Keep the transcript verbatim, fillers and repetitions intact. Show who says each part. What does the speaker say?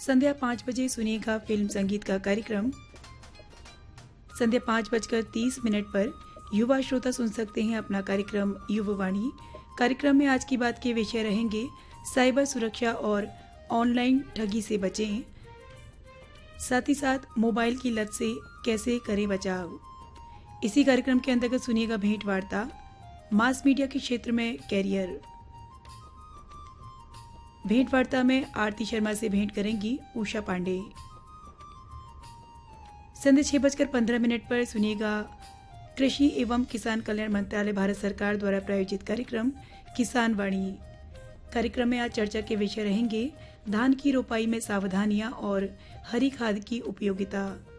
Speaker 1: संध्या पाँच बजे सुनिएगा फिल्म संगीत का कार्यक्रम। संध्या पाँच बजकर तीस मिनट पर युवा श्रोता सुन सकते हैं अपना कार्यक्रम युववाणी। कार्यक्रम में आज की बात के विषय रहेंगे साइबर सुरक्षा और ऑनलाइन ठगी से बचें, साथ ही साथ मोबाइल की लत से कैसे करें बचाव। इसी कार्यक्रम के अंतर्गत सुनिएगा भेंट वार्ता, मास मीडिया के क्षेत्र में कैरियर। भेंट वार्ता में आरती शर्मा से भेंट करेंगी उषा पांडे। संध्या छह बजकर पंद्रह मिनट पर सुनिएगा कृषि एवं किसान कल्याण मंत्रालय भारत सरकार द्वारा प्रायोजित कार्यक्रम किसान वाणी। कार्यक्रम में आज चर्चा के विषय रहेंगे धान की रोपाई में सावधानियां और हरी खाद की उपयोगिता।